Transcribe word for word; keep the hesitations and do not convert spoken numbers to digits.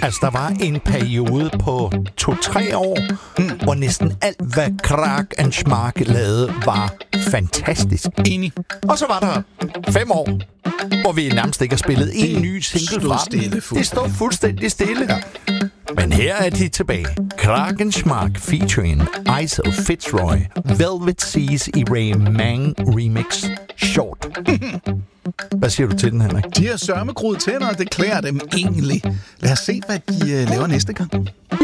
Altså, der var en periode på to-tre år, mm. hvor næsten alt, hvad Krag and Schmark lavede, var fantastisk. Enig. Og så var der fem år, hvor vi nærmest ikke har spillet en ny single fra dem. Det stod fuldstændig stille. Ja. Men her er de tilbage. Krag and Schmark featuring Isel Fitzroy, Velvet Seas i Ray Mang remix Short. Hvad siger du til den, Henrik? De har sørmegroede tænder, og det klæder dem egentlig. Lad os se, hvad de uh, laver næste gang.